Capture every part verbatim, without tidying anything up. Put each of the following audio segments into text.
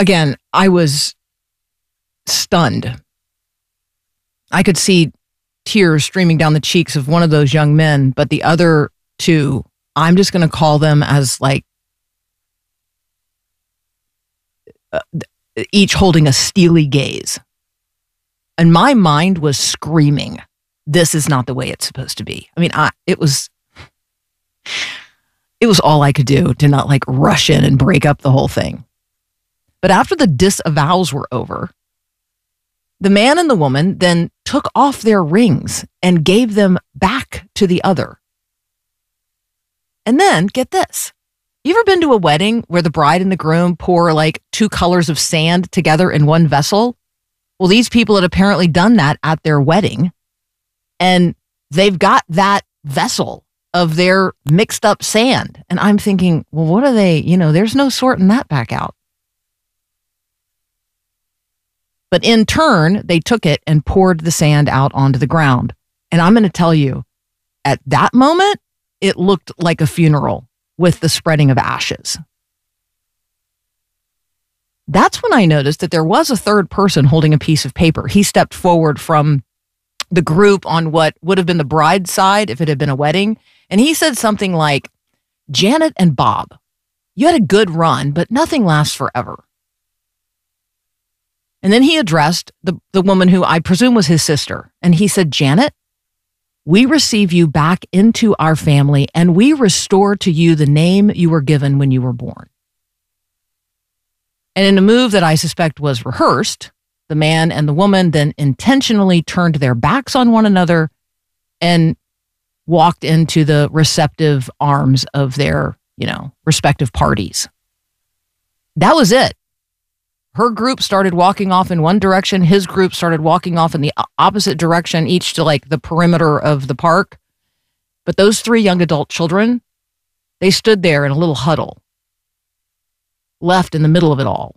again, I was stunned. I could see tears streaming down the cheeks of one of those young men, but the other two, I'm just going to call them as like uh, each holding a steely gaze. And my mind was screaming, this is not the way it's supposed to be. I mean, I, it was, it was all I could do to not like rush in and break up the whole thing. But after the disavows were over, the man and the woman then took off their rings and gave them back to the other. And then, get this. You ever been to a wedding where the bride and the groom pour like two colors of sand together in one vessel? Well, these people had apparently done that at their wedding. And they've got that vessel of their mixed up sand. And I'm thinking, well, what are they? You know, there's no sorting that back out. But in turn, they took it and poured the sand out onto the ground. And I'm going to tell you, at that moment, it looked like a funeral with the spreading of ashes. That's when I noticed that there was a third person holding a piece of paper. He stepped forward from the group on what would have been the bride's side if it had been a wedding. And he said something like, Janet and Bob, you had a good run, but nothing lasts forever. And then he addressed the, the woman who I presume was his sister. And he said, Janet, we receive you back into our family and we restore to you the name you were given when you were born. And in a move that I suspect was rehearsed, the man and the woman then intentionally turned their backs on one another and walked into the receptive arms of their, you know, respective parties. That was it. Her group started walking off in one direction. His group started walking off in the opposite direction, each to like the perimeter of the park. But those three young adult children, they stood there in a little huddle, left in the middle of it all.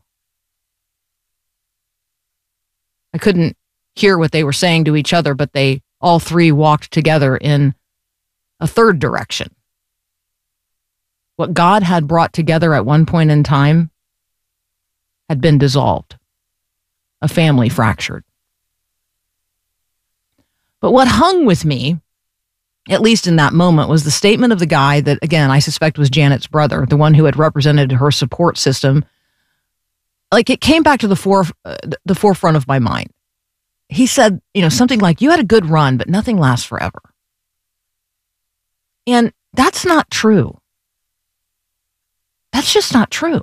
I couldn't hear what they were saying to each other, but they all three walked together in a third direction. What God had brought together at one point in time had been dissolved, a family fractured. But what hung with me, at least in that moment, was the statement of the guy that, again, I suspect was Janet's brother, the one who had represented her support system. Like, it came back to the fore, uh, the forefront of my mind. He said, you know, something like, you had a good run, but nothing lasts forever. And that's not true. That's just not true.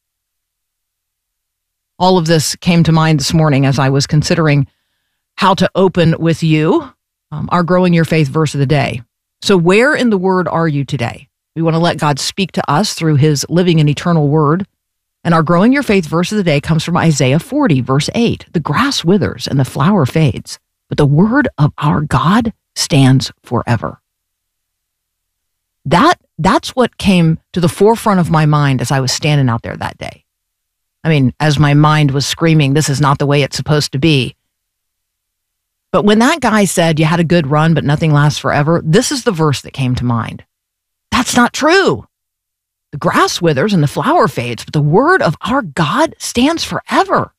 All of this came to mind this morning as I was considering how to open with you, um, our Growing Your Faith verse of the day. So where in the Word are you today? We want to let God speak to us through His living and eternal Word. And our Growing Your Faith verse of the day comes from Isaiah forty, verse eight. The grass withers and the flower fades, but the word of our God stands forever. That, that's what came to the forefront of my mind as I was standing out there that day. I mean, as my mind was screaming, this is not the way it's supposed to be. But when that guy said, you had a good run, but nothing lasts forever, this is the verse that came to mind. That's not true. The grass withers and the flower fades, but the word of our God stands forever.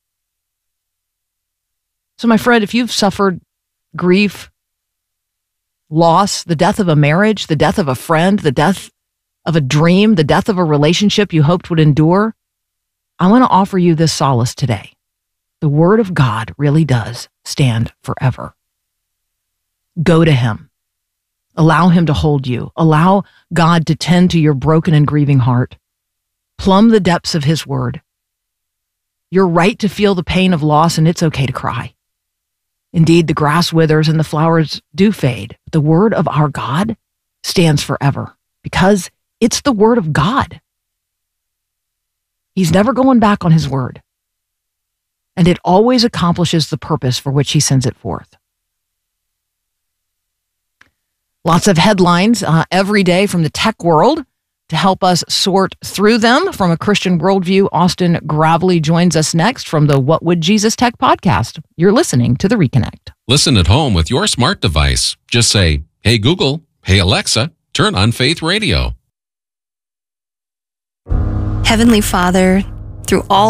So my friend, if you've suffered grief, loss, the death of a marriage, the death of a friend, the death of a dream, the death of a relationship you hoped would endure, I want to offer you this solace today. The word of God really does stand forever. Go to Him. Allow Him to hold you. Allow God to tend to your broken and grieving heart. Plumb the depths of His word. You're right to feel the pain of loss, and it's okay to cry. Indeed, the grass withers and the flowers do fade. But the word of our God stands forever because it's the word of God. He's never going back on His word. And it always accomplishes the purpose for which He sends it forth. Lots of headlines uh, every day from the tech world. To help us sort through them from a Christian worldview, Austin Gravely joins us next from the What Would Jesus Tech podcast. You're listening to The Reconnect. Listen at home with your smart device. Just say, hey Google, hey Alexa, turn on Faith Radio. Heavenly Father, through all